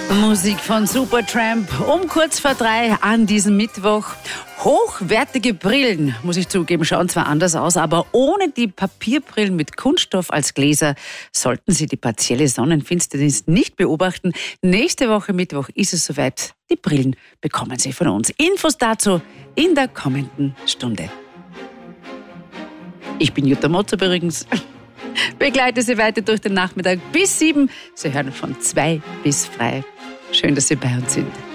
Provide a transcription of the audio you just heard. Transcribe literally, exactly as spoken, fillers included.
Musik von Supertramp um kurz vor drei an diesem Mittwoch. Hochwertige Brillen, muss ich zugeben, schauen zwar anders aus, aber ohne die Papierbrillen mit Kunststoff als Gläser sollten Sie die partielle Sonnenfinsternis nicht beobachten. Nächste Woche Mittwoch ist es soweit. Die Brillen bekommen Sie von uns. Infos dazu in der kommenden Stunde. Ich bin Jutta Mozart übrigens. Begleite Sie weiter durch den Nachmittag bis sieben. Sie hören von zwei bis frei. Schön, dass Sie bei uns sind.